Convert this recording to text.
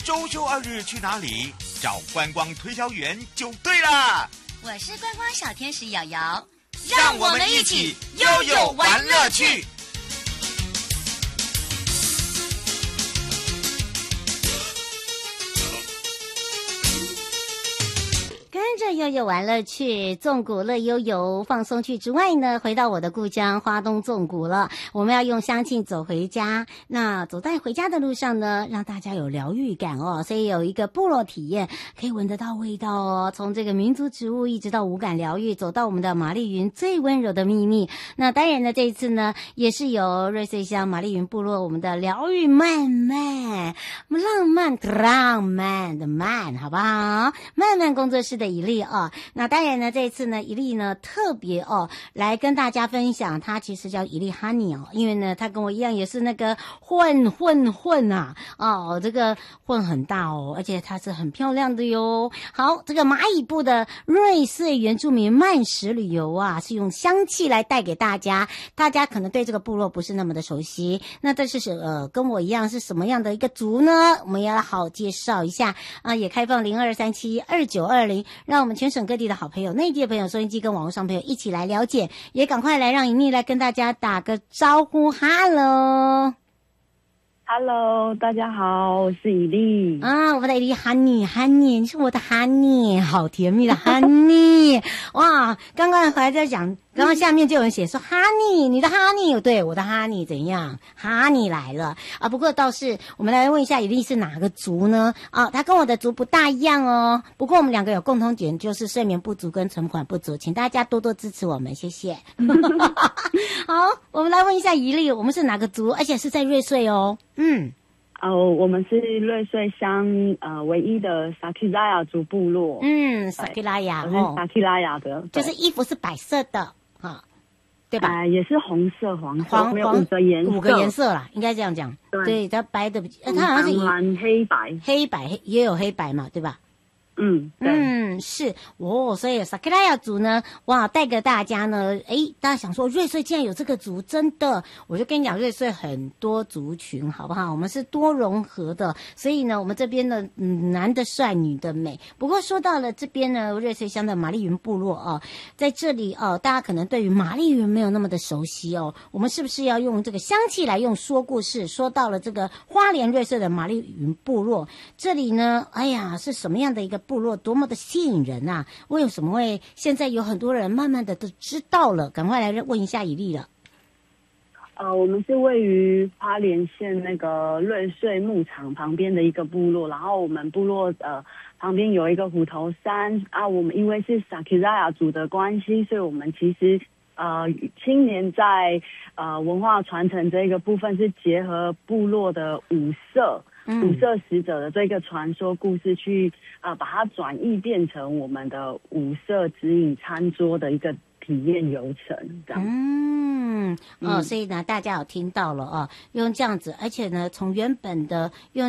周休2日去哪里？找观光推销员就对了。 我是观光小天使瑶瑶， 让我们一起悠悠玩乐趣。 跟着悠悠玩乐趣，纵谷乐悠悠放松去之外呢，回到我的故乡花东纵谷了。我们要用香气走回家，那走在回家的路上呢，让大家有疗愈感哦。所以有一个部落体验，可以闻得到味道哦。从这个民族植物一直到五感疗愈，走到我们的玛丽云最温柔的秘密。那当然呢，这一次呢，也是由瑞穗乡玛丽云部落我们的疗愈慢慢浪漫的慢，好不好？慢慢工作室的一粒哦，那当然呢，这一次呢，一粒呢特别哦来跟大家分享，他其实叫一粒 honey 哦，因为呢，他跟我一样也是那个混啊，哦，这个混很大哦，而且它是很漂亮的哟。好，这个蚂蚁部的瑞穗原住民慢食旅游啊，是用香气来带给大家，大家可能对这个部落不是那么的熟悉，那这是跟我一样是什么样的一个族呢？我们也要好介绍一下啊，也开放02372920。让我们全省各地的好朋友、内地的朋友、收音机跟网络上朋友一起来了解，也赶快来让尹妮来跟大家打个招呼。Hello， 大家好，我是以丽啊，我们的以丽 Honey， 你是我的 Honey， 好甜蜜的 Honey， 哇，刚刚还在讲。然后下面就有人写说 Honey， 你的 Honey， 对，我的 Honey 怎样 ？Honey 来了啊！不过倒是我们来问一下，以丽是哪个族呢？啊，他跟我的族不大一样哦。不过我们两个有共同点，就是睡眠不足跟存款不足，请大家多多支持我们，谢谢。好，我们来问一下以丽，我们是哪个族？而且是在瑞穗哦。 我们是瑞穗乡唯一的萨基拉雅族部落。 萨基拉雅哦，萨基拉雅的， 就是衣服是白色的。对吧？ 也是红色、黄色，没有5个颜色 ，5个颜色啦，应该这样讲。对，它白的，它好像是蓝、黑白也有黑白嘛，对吧？是哦，所以萨克拉雅族呢，哇，带给大家呢，大家想说瑞穗竟然有这个族，真的，我就跟你讲，瑞穗很多族群，好不好？我们是多融合的，所以呢，我们这边的男的帅，女的美。不过说到了这边呢，瑞穗乡的玛丽云部落哦，在这里哦，大家可能对于玛丽云没有那么的熟悉哦，我们是不是要用这个香气来用说故事？说到了这个花莲瑞穗的玛丽云部落，这里呢，哎呀，是什么样的一个部落，多么的吸引人啊！为什么会现在有很多人慢慢的都知道了？赶快来问一下以丽了。 我们是位于花莲县那个瑞穗牧场旁边的一个部落，然后我们部落旁边有一个虎头山啊。我们因为是萨基拉雅族的关系，所以我们其实青年在文化传承这个部分是结合部落的五色使者的这个传说故事去把它转译变成我们的五色指引餐桌的一个体验流程，这样。 所以呢，大家有听到了哦，用这样子，而且呢，从原本的用